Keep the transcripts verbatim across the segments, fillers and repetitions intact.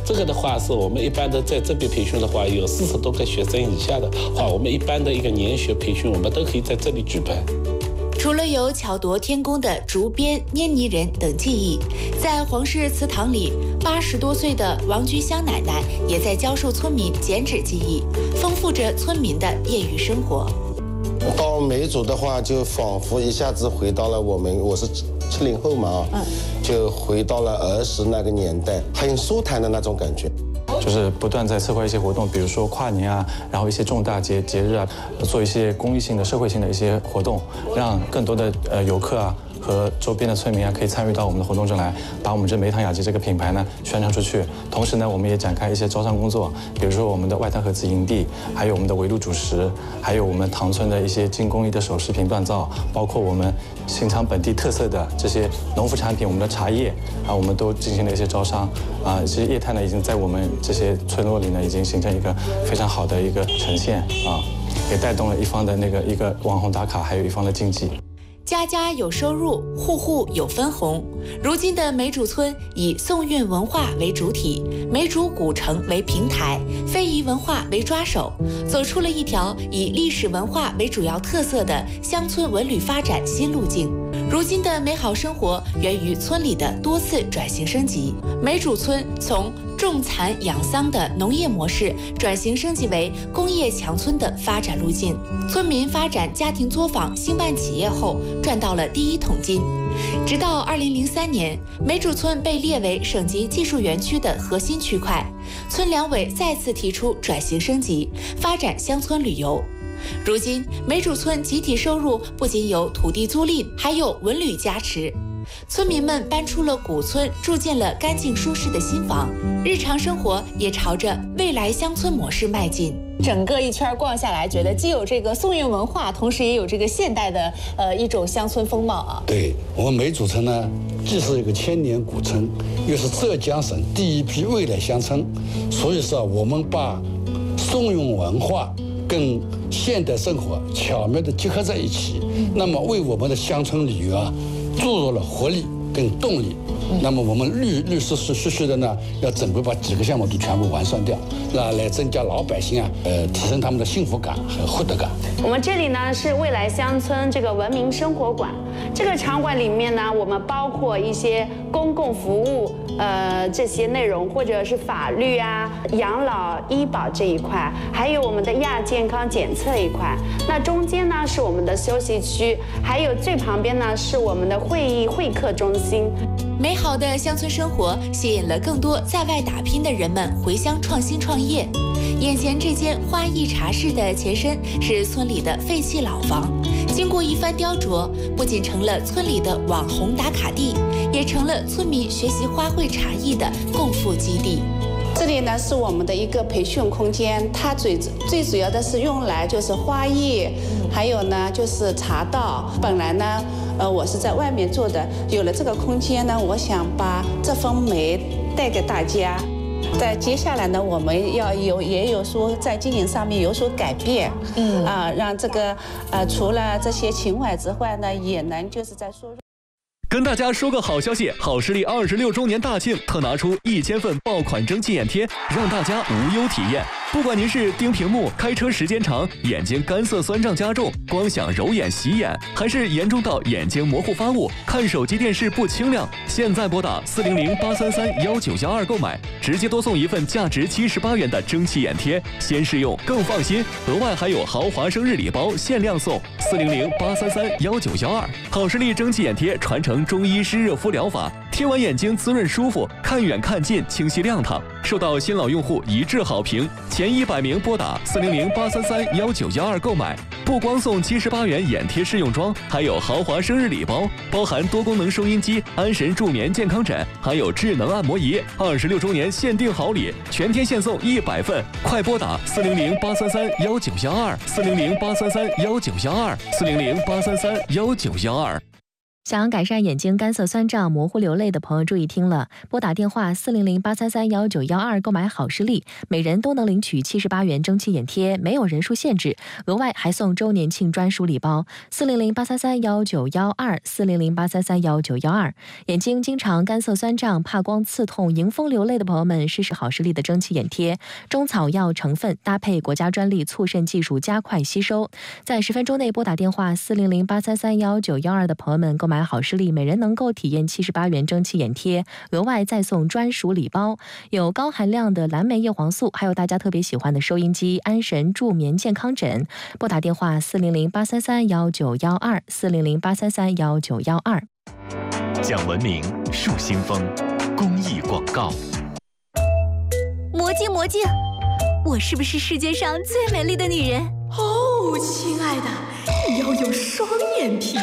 这个的话是我们一般的在这边培训的话，有四十多个学生以下的话，我们一般的一个年学培训，我们都可以在这里举办。 除了有巧夺天工的竹编、捏泥人等技艺，在皇氏祠堂里，八十多岁的王菊香奶奶也在教授村民剪纸技艺，丰富着村民的业余生活。 到梅竹的话，就仿佛一下子回到了我们，我是七零后嘛啊，嗯，就回到了儿时那个年代，很舒坦的那种感觉。 就是不断在策划一些活动，比如说跨年啊，然后一些重大节节日啊，做一些公益性的、社会性的一些活动，让更多的呃游客啊和周边的村民啊可以参与到我们的活动中来，把我们这梅塘雅集这个品牌呢宣传出去。同时呢，我们也展开一些招商工作，比如说我们的外滩合资营地，还有我们的围炉煮食，还有我们塘村的一些精工艺的首饰品锻造，包括我们新昌本地特色的这些农副产品，我们的茶叶啊，我们都进行了一些招商啊。其实业态呢已经在我们这些村落里呢已经形成一个非常好的一个呈现啊，也带动了一方的那个一个网红打卡，还有一方的经济。 家家有收入，户户有分红。如今的梅竹村以宋韵文化为主体，梅竹古城为平台，非遗文化为抓手，走出了一条以历史文化为主要特色的乡村文旅发展新路径。如今的美好生活源于村里的多次转型升级。梅竹村从种蚕养桑的农业模式转型升级为工业强村的发展路径，村民发展家庭作坊、兴办企业后赚到了第一桶金。直到二零零三年，梅竹村被列为省级技术园区的核心区块，村两委再次提出转型升级，发展乡村旅游。如今，梅竹村集体收入不仅有土地租赁，还有文旅加持。村民们搬出了古村，住进了干净舒适的新房，日常生活也朝着未来乡村模式迈进。 整个一圈逛下来，觉得既有这个宋韵文化，同时也有这个现代的呃一种乡村风貌啊。 对，我们梅竹村呢，既是一个千年古村，又是浙江省第一批未来乡村，所以说我们把宋韵文化跟现代生活巧妙地结合在一起，那么为我们的乡村旅游啊注入了活力跟动力。那么我们绿绿实实实实的呢，要准备把几个项目都全部完善掉，那来增加老百姓啊，呃，提升他们的幸福感和获得感。 我们这里呢是未来乡村这个文明生活馆，这个场馆里面呢，我们包括一些公共服务，呃，这些内容，或者是法律啊、养老、医保这一块，还有我们的亚健康检测一块。那中间呢是我们的休息区，还有最旁边呢是我们的会议会客中心。 美好的乡村生活吸引了更多在外打拼的人们回乡创新创业。眼前这间花艺茶室的前身是村里的废弃老房，经过一番雕琢，不仅成了村里的网红打卡地，也成了村民学习花卉茶艺的共赴基地。 这里呢是我们的一个培训空间，它最最主要的是用来就是花艺，还有呢就是茶道。本来呢，呃，我是在外面做的，有了这个空间呢，我想把这份美带给大家。在接下来呢，我们要有也有说在经营上面有所改变，嗯啊，让这个呃除了这些情怀之外呢，也能就是在说。 跟大家说个好消息，好视力二十六周年大庆特拿出一千份爆款蒸汽眼贴，让大家无忧体验。不管您是盯屏幕、开车时间长、眼睛干涩酸胀加重、光想揉眼洗眼，还是严重到眼睛模糊发雾、看手机电视不清亮，现在拨打四零零八三三幺九幺二购买，直接多送一份价值七十八元的蒸汽眼贴，先试用更放心。额外还有豪华生日礼包限量送，四零零八三三幺九幺二。好视力蒸汽眼贴传承中医湿热敷疗法，贴完眼睛滋润舒服，看远看近清晰亮堂，受到新老用户一致好评。前一百名拨打四零零八三三幺九幺二购买，不光送七十八元眼贴试用装，还有豪华生日礼包，包含多功能收音机、安神助眠健康枕，还有智能按摩仪。二十六周年限定好礼，全天限送一百份，快拨打四零零八三三幺九幺二，四零零八三三幺九幺二，四零零八三三幺九幺二。 想要改善眼睛干涩酸胀、模糊流泪的朋友注意听了，拨打电话四零零八三三幺九幺二购买好视力，每人都能领取七十八元蒸汽眼贴，没有人数限制，额外还送周年庆专属礼包。四零零八三三幺九幺二，四零零八三三幺九幺二。眼睛经常干涩酸胀、怕光刺痛、迎风流泪的朋友们，试试好视力的蒸汽眼贴，中草药成分搭配国家专利促渗技术，加快吸收。在十分钟内拨打电话四零零八三三幺九幺二的朋友们购买买好视力，每人能够体验七十八元蒸汽眼贴，额外再送专属礼包，有高含量的蓝莓叶黄素，还有大家特别喜欢的收音机、安神助眠健康枕。拨打电话四零零八三三幺九幺二，四零零八三三幺九幺二。 讲文明树新风公益广告。 魔镜魔镜，我是不是世界上最美丽的女人？ 哦，亲爱的，你要有双眼皮。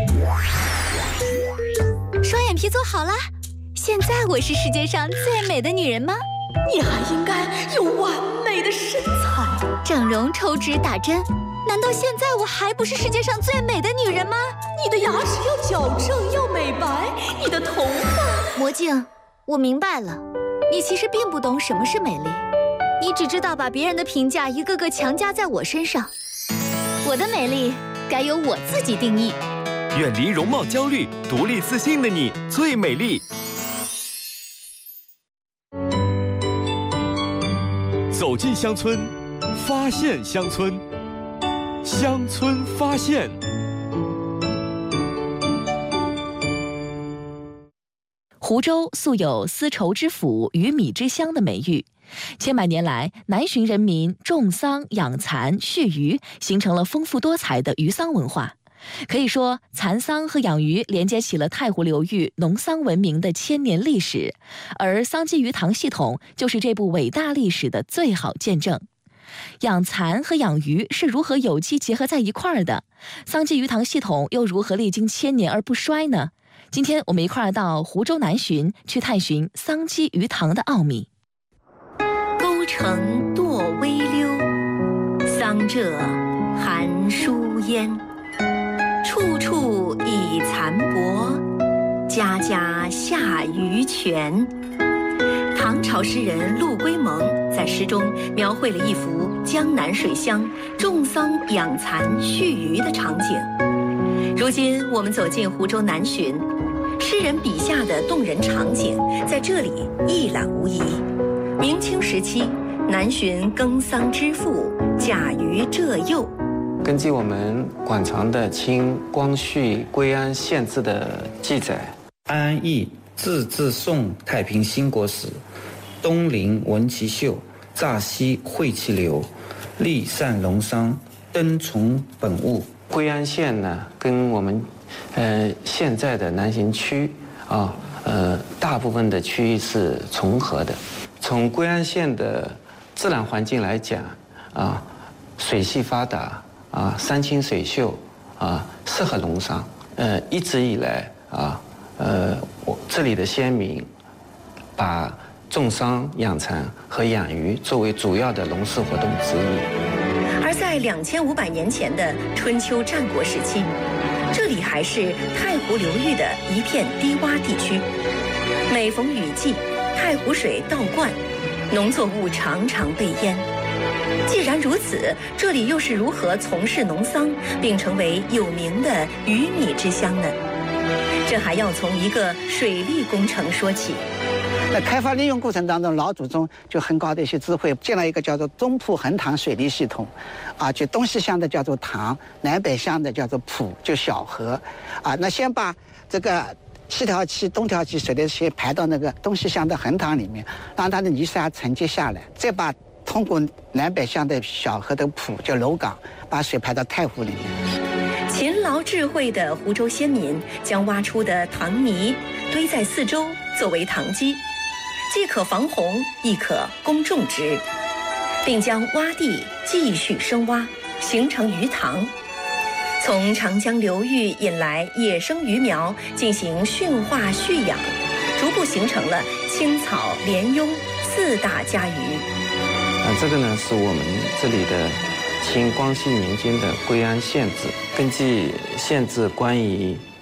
双眼皮做好了，现在我是世界上最美的女人吗？ 你还应该有完美的身材。 整容、抽脂、打针，难道现在我还不是世界上最美的女人吗？ 你的牙齿要矫正，要美白，你的头发…… 魔镜，我明白了，你其实并不懂什么是美丽，你只知道把别人的评价一个个强加在我身上。我的美丽该由我自己定义。 远离容貌焦虑，独立自信的你最美丽。走进乡村，发现乡村，乡村发现。 湖州素有丝绸之府、鱼米之乡的美誉。千百年来，南浔人民种桑、养蚕、畜渔，形成了丰富多彩的渔桑文化。可以说，蚕桑和养鱼连接起了太湖流域农桑文明的千年历史，而桑基鱼塘系统就是这部伟大历史的最好见证。养蚕和养鱼是如何有机结合在一块儿的？桑基鱼塘系统又如何历经千年而不衰呢？今天我们一块儿到湖州南浔去探寻桑基鱼塘的奥秘。 勾城堕微溜，桑柘寒疏烟。处处以蚕帛，家家下鱼泉。唐朝诗人陆龟蒙在诗中描绘了一幅江南水乡种桑养蚕畜渔的场景。如今我们走进湖州南浔，诗人笔下的动人场景在这里一览无遗。明清时期，南浔耕桑之父贾鱼浙幼。 根据我们馆藏的清光绪归安县志的记载，安义自自宋太平兴国时，东临闻其秀，乍西汇其流，利善农桑，登从本物。归安县呢，跟我们呃现在的南浔区啊呃大部分的区域是重合的。从归安县的自然环境来讲啊，水系发达。啊，山清水秀，啊，适合农桑。呃，一直以来啊，呃，我这里的先民把种桑、养蚕和养鱼作为主要的农事活动之一。 而在两千五百年前的春秋战国时期，这里还是太湖流域的一片低洼地区。每逢雨季，太湖水倒灌，农作物常常被淹。既然如此，这里又是如何从事农桑，并成为有名的鱼米之乡呢？这还要从一个水利工程说起。 在开发利用过程当中，老祖宗就很高的一些智慧，建了一个叫做中铺横塘水利系统，啊，就东西向的叫做塘，南北向的叫做浦，就小河，啊，那先把这个西条期、东条期水的先排到那个东西向的横塘里面，让它的泥沙沉积下来，再把通过南北向的小河的浦叫篓港，把水排到太湖里面。 勤劳智慧的湖州先民将挖出的塘泥堆在四周，作为塘基，既可防洪，亦可供种植，并将洼地继续深挖，形成鱼塘。从长江流域引来野生鱼苗进行驯化蓄养，逐步形成了青草莲庸四大家鱼。 啊，这个呢是我们这里的清光绪年间的归安县志。根据县志关于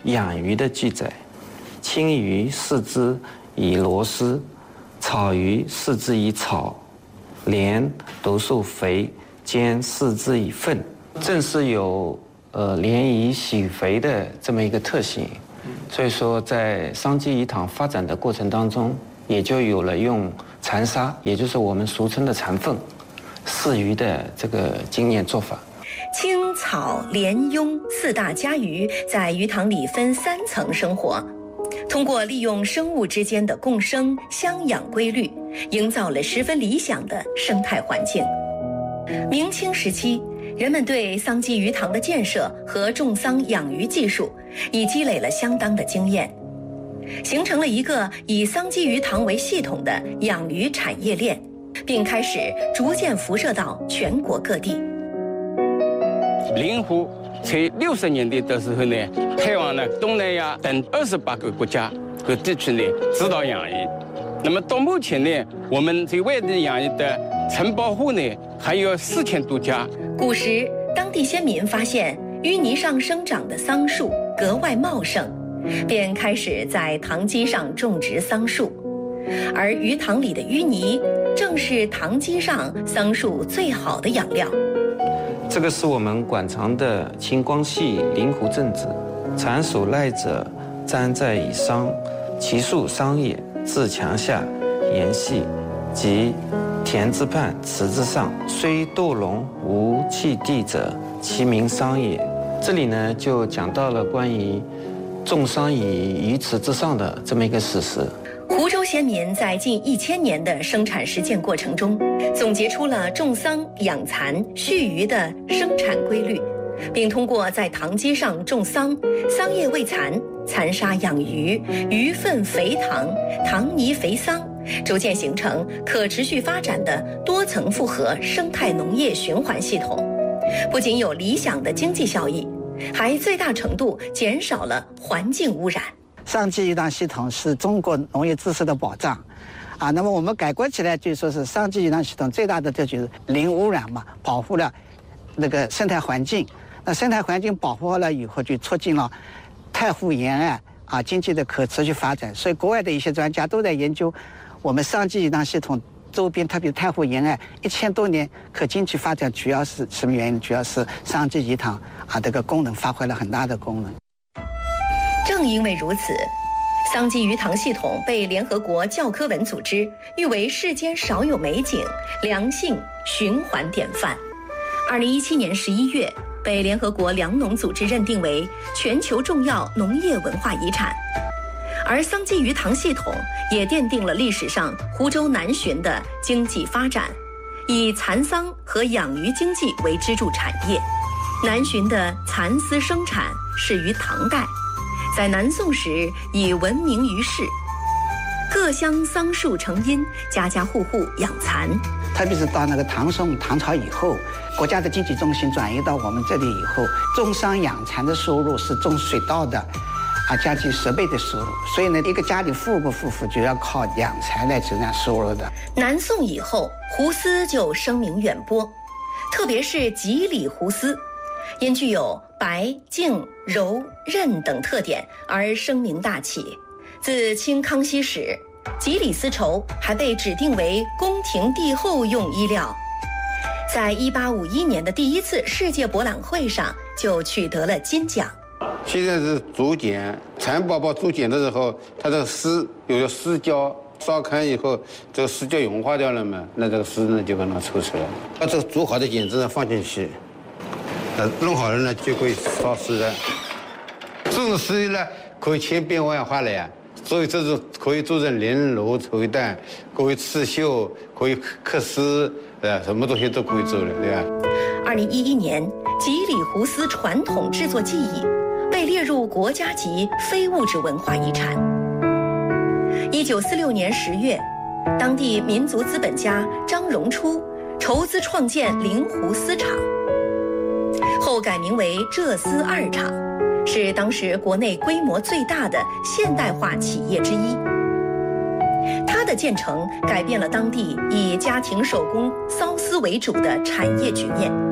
养鱼的记载。青鱼饲之以螺丝，草鱼饲之以草，莲独树肥，兼饲之以粪，正是有呃涟漪洗肥的这么一个特性。所以说，在桑基鱼塘发展的过程当中，也就有了用蚕沙，也就是我们俗称的蚕粪，饲鱼的这个经验做法。 青草莲庸四大家鱼在鱼塘里分三层生活，通过利用生物之间的共生相养规律，营造了十分理想的生态环境。明清时期，人们对桑基鱼塘的建设和种桑养鱼技术已积累了相当的经验，形成了一个以桑基鱼塘为系统的养鱼产业链，并开始逐渐辐射到全国各地。 灵湖在六十年代的时候呢，派往了东南亚等二十八个国家和地区呢指导养鱼。那么到目前呢，我们在外地养鱼的承包户呢还有四千多家。 古时，当地先民发现淤泥上生长的桑树格外茂盛，便开始在塘基上种植桑树，而鱼塘里的淤泥正是塘基上桑树最好的养料。 这个是我们馆藏的青光系灵湖镇子，蚕属赖者粘在以桑，其树桑叶自墙下沿系及田之畔池之上，虽堕龙无气地者，其名桑也。这里呢就讲到了关于种桑以鱼池之上的这么一个史实。 湖州先民在近一千年的生产实践过程中，总结出了种桑、养蚕、蓄鱼的生产规律，并通过在塘基上种桑、桑叶喂蚕、蚕沙养鱼、鱼粪肥塘、塘泥肥桑，逐渐形成可持续发展的多层复合生态农业循环系统。不仅有理想的经济效益，还最大程度减少了环境污染。 桑基鱼塘系统是中国农业知识的保障，啊，那么我们概括起来就说是桑基鱼塘系统最大的特点就是零污染嘛，保护了那个生态环境。那生态环境保护好了以后，就促进了太湖沿岸啊经济的可持续发展。所以国外的一些专家都在研究我们桑基鱼塘系统周边，特别太湖沿岸一千多年可经济发展，主要是什么原因？主要是桑基鱼塘啊这个功能发挥了很大的功能。 正因为如此，桑基鱼塘系统被联合国教科文组织誉为世间少有美景、良性循环典范。二零一七年十一月，被联合国粮农组织认定为全球重要农业文化遗产。而桑基鱼塘系统也奠定了历史上湖州南浔的经济发展，以蚕桑和养鱼经济为支柱产业。南浔的蚕丝生产始于唐代，在南宋时已闻名于世，各乡桑树成荫，家家户户养蚕。 特别是到那个唐宋唐朝以后，国家的经济中心转移到我们这里以后，种桑养蚕的收入是种水稻的啊将近十倍的收入。所以呢，一个家里富不富富就要靠养蚕来增加收入的。 南宋以后，湖丝就声名远播，特别是吉里湖丝，因具有白、净、柔、韧等特点而声名大起。自清康熙时，吉里丝绸还被指定为宫廷帝后用衣料，在一八五一年的第一次世界博览会上就取得了金奖。 现在是竹简，蚕宝宝竹简的时候，它这个丝有了丝胶，烧开以后，这个丝胶融化掉了嘛，那这个丝呢就把它抽出来，把这个煮好的茧子呢放进去，呃，弄好了呢就可以烧丝了。这种丝呢可以千变万化了呀。所以这是可以做成绫罗绸缎，可以刺绣，可以刻丝，呃，什么东西都可以做的，对吧？ 二零一一年，吉里湖丝传统制作技艺被列入国家级非物质文化遗产。一九四六年十月，当地民族资本家张荣初筹资创建灵湖丝厂，后改名为浙丝二厂。是当时国内规模最大的现代化企业之一。它的建成改变了当地以家庭手工缫丝为主的产业局面，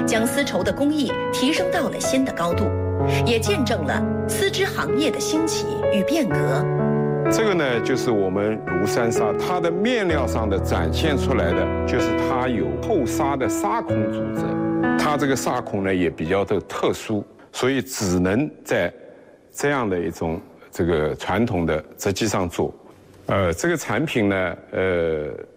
将丝绸的工艺提升到了新的高度，也见证了丝织行业的兴起与变革。 这个呢，就是我们庐山纱，它的面料上的展现出来的，就是它有后纱的纱孔组织，它这个纱孔呢也比较的特殊，所以只能在这样的一种这个传统的织机上做。呃，这个产品呢，呃。